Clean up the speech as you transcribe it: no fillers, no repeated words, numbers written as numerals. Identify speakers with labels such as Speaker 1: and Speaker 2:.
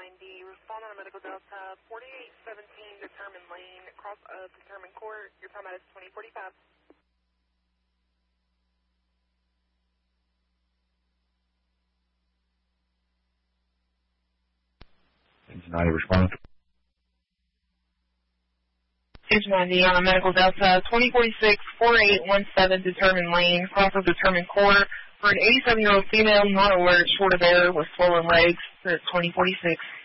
Speaker 1: respond on a medical delta 4817 determined lane, cross of determined court. Your time out is 2045.
Speaker 2: Cincinnati response.
Speaker 1: Cincinnati on a medical delta 2046-4817 determined lane, cross of determined court for an 87-year-old female not alert, short of air with swollen legs. 2046.